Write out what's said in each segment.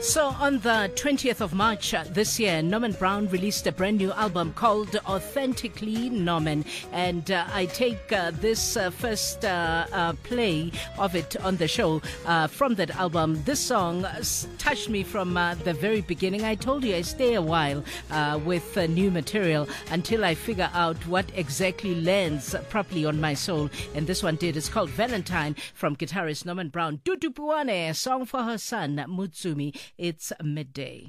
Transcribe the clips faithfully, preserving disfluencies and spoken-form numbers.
So on the twentieth of March uh, this year, Norman Brown released a brand new album called Authentically Norman. And uh, I take uh, this uh, first uh, uh, play of it on the show uh, from that album. This song touched me from uh, the very beginning. I told you I stay a while uh, with uh, new material until I figure out what exactly lands properly on my soul. And this one did. It's called Valentine from guitarist Norman Brown. Dudu Puane, a song for her son, Mutsumi. It's midday.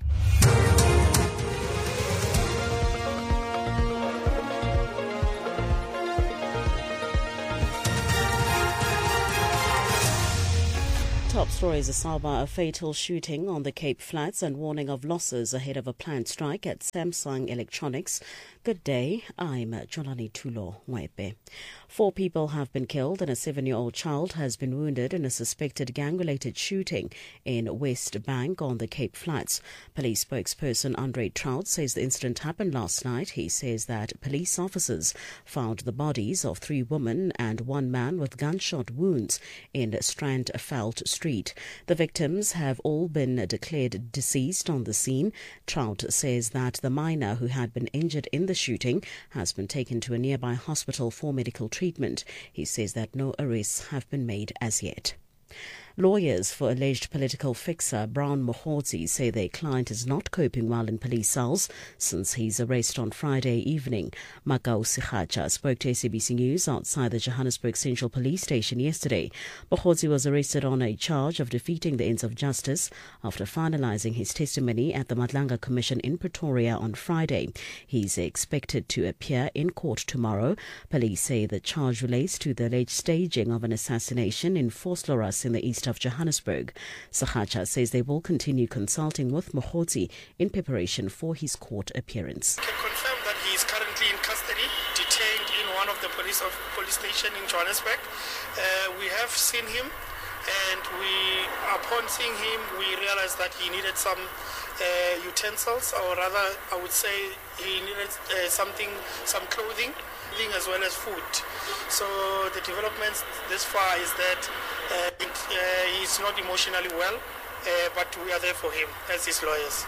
Top stories: Asaba, a fatal shooting on the Cape Flats and warning of losses ahead of a planned strike at Samsung Electronics. Good day, I'm Jolani Tulo Mwepe. Four people have been killed and a seven-year-old child has been wounded in a suspected gang-related shooting in West Bank on the Cape Flats. Police spokesperson Andre Trout says the incident happened last night. He says that police officers found the bodies of three women and one man with gunshot wounds in Strandveld Street. The victims have all been declared deceased on the scene. Trout says that the minor who had been injured in the shooting has been taken to a nearby hospital for medical treatment. He says that no arrests have been made as yet. Lawyers for alleged political fixer Brown Mokhotsi say their client is not coping well in police cells since his arrest on Friday evening. Makau Sikhacha spoke to S A B C News outside the Johannesburg Central Police Station yesterday. Mokhotsi was arrested on a charge of defeating the ends of justice after finalizing his testimony at the Madlanga Commission in Pretoria on Friday. He's expected to appear in court tomorrow. Police say the charge relates to the alleged staging of an assassination in Vosloorus in the east of Johannesburg. Sakhacha says they will continue consulting with Mokhotsi in preparation for his court appearance. I can confirm that he is currently in custody, detained in one of the police of police station in Johannesburg. Uh, we have seen him, and we, upon seeing him, we realized that he needed some uh, utensils, or rather, I would say he needed uh, something, some clothing, as well as food. So the developments this far is that uh, it, uh, he's not emotionally well, uh, but we are there for him as his lawyers.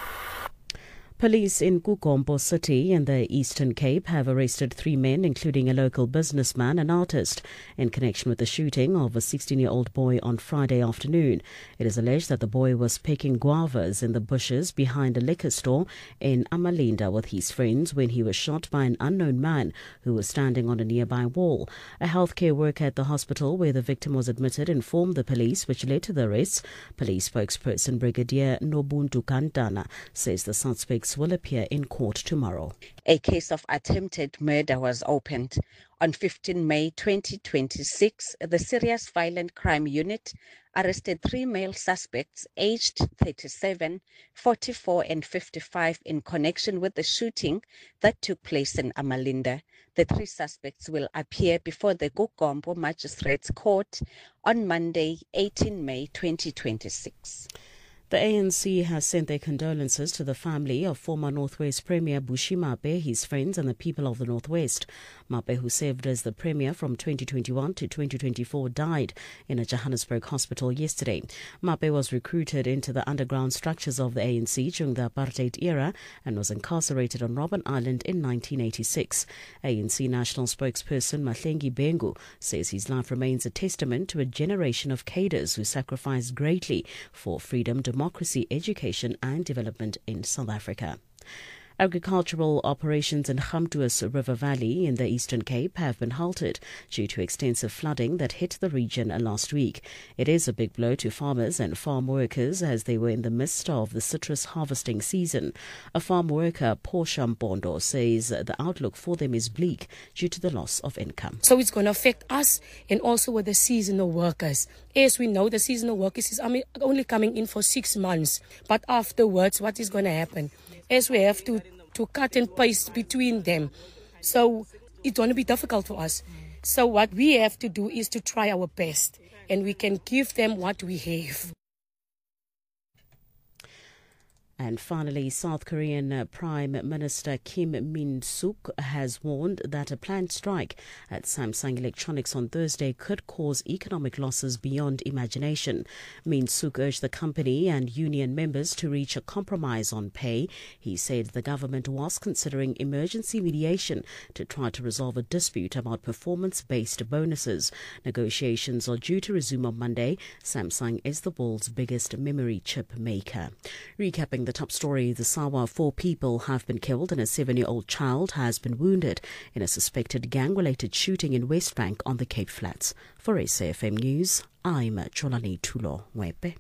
Police in Kukombo City in the Eastern Cape have arrested three men, including a local businessman and artist, in connection with the shooting of a sixteen-year-old boy on Friday afternoon. It is alleged that the boy was picking guavas in the bushes behind a liquor store in Amalinda with his friends when he was shot by an unknown man who was standing on a nearby wall. A healthcare worker at the hospital where the victim was admitted informed the police, which led to the arrests. Police spokesperson Brigadier Nobuntu Kantana says the suspects will appear in court tomorrow. A case of attempted murder was opened. On fifteenth May twenty twenty-six, the Serious Violent Crime Unit arrested three male suspects aged thirty-seven, forty-four and fifty-five in connection with the shooting that took place in Amalinda. The three suspects will appear before the Kukombo Magistrates Court on Monday, eighteenth May twenty twenty-six. The A N C has sent their condolences to the family of former Northwest Premier Bushy Mape, his friends and the people of the Northwest. Mape, who served as the Premier from twenty twenty-one to twenty twenty-four, died in a Johannesburg hospital yesterday. Mape was recruited into the underground structures of the A N C during the apartheid era and was incarcerated on Robben Island in nineteen eighty-six. A N C national spokesperson Mahlengi Bengu says his life remains a testament to a generation of cadres who sacrificed greatly for freedom, democracy, education and development in South Africa. Agricultural operations in Gamtoos River Valley in the Eastern Cape have been halted due to extensive flooding that hit the region last week. It is a big blow to farmers and farm workers as they were in the midst of the citrus harvesting season. A farm worker, Portia Mpondo, says the outlook for them is bleak due to the loss of income. So it's going to affect us and also with the seasonal workers. As we know, the seasonal workers is only coming in for six months. But afterwards, what is going to happen? As we have to, to cut and paste between them. So it's going to be difficult for us. So what we have to do is to try our best. And we can give them what we have. And finally, South Korean uh, Prime Minister Kim Min-suk has warned that a planned strike at Samsung Electronics on Thursday could cause economic losses beyond imagination. Min-suk urged the company and union members to reach a compromise on pay. He said the government was considering emergency mediation to try to resolve a dispute about performance-based bonuses. Negotiations are due to resume on Monday. Samsung is the world's biggest memory chip maker. Recapping the top story, the Sawa, four people have been killed and a seven-year-old child has been wounded in a suspected gang-related shooting in West Bank on the Cape Flats. For S A F M News, I'm Cholani Tulo Wepe.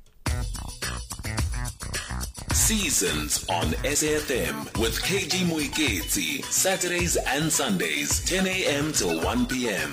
Seasons on S A F M with K G Moeketsi, Saturdays and Sundays, ten a.m. till one p.m.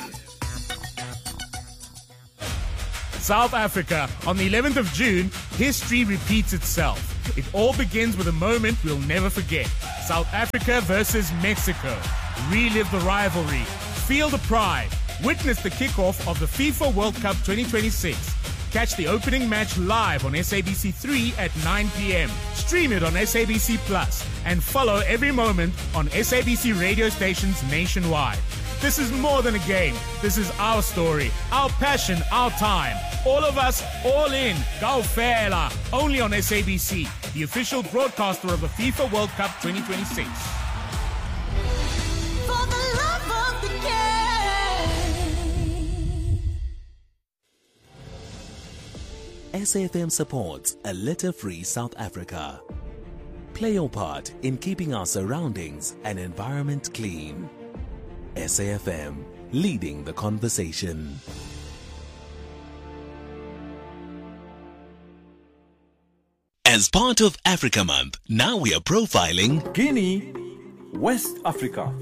South Africa. On the eleventh of June, history repeats itself. It all begins with a moment we'll never forget. South Africa versus Mexico. Relive the rivalry. Feel the pride. Witness the kickoff of the FIFA World Cup twenty twenty-six. Catch the opening match live on S A B C three at nine p.m. Stream it on S A B C Plus and follow every moment on S A B C radio stations nationwide. This is more than a game. This is our story, our passion, our time. All of us, all in. Go Fela. Only on S A B C, the official broadcaster of the FIFA World Cup twenty twenty-six. For the love of the game. S A F M supports a litter-free South Africa. Play your part in keeping our surroundings and environment clean. S A F M, leading the conversation. As part of Africa Month, now we are profiling Guinea, West Africa.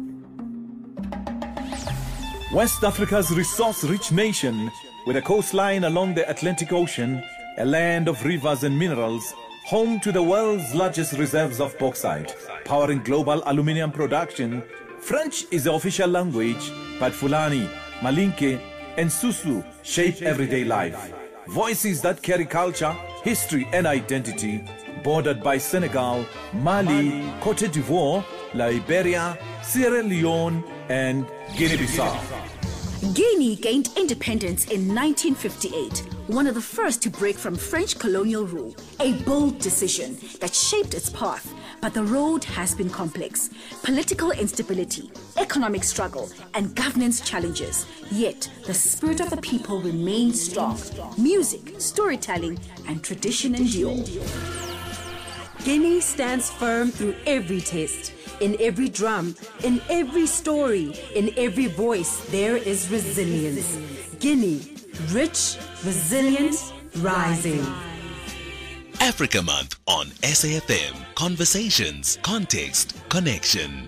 West Africa's resource-rich nation, with a coastline along the Atlantic Ocean, a land of rivers and minerals, home to the world's largest reserves of bauxite, powering global aluminium production. French is the official language, but Fulani, Malinke, and Susu shape everyday life. Voices that carry culture, history, and identity, bordered by Senegal, Mali, Cote d'Ivoire, Liberia, Sierra Leone, and Guinea-Bissau. Guinea gained independence in nineteen fifty-eight, one of the first to break from French colonial rule. A bold decision that shaped its path, but the road has been complex. Political instability, economic struggle, and governance challenges. Yet, the spirit of the people remains strong. Music, storytelling, and tradition endure. Guinea stands firm through every test. In every drum, in every story, in every voice, there is resilience. Guinea, rich, resilient, rising. Africa Month on S A F M. Conversations, context, connection.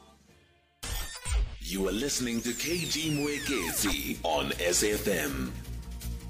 You are listening to K G Moeketsi on S A F M.